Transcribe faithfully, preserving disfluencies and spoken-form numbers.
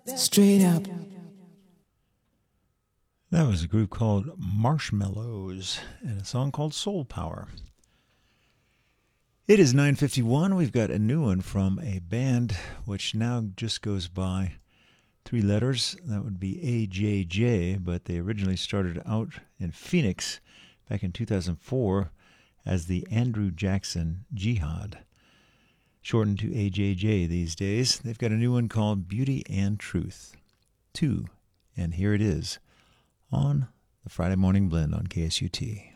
Straight up. That was a group called Marshmallows and a song called Soul Power. It is nine fifty-one. We've got a new one from a band which now just goes by three letters. That would be A J J, but they originally started out in Phoenix back in two thousand four as the Andrew Jackson Jihad, shortened to A J J these days. They've got a new one called Beauty and Truth. Two, and here it is on the Friday Morning Blend on K S U T.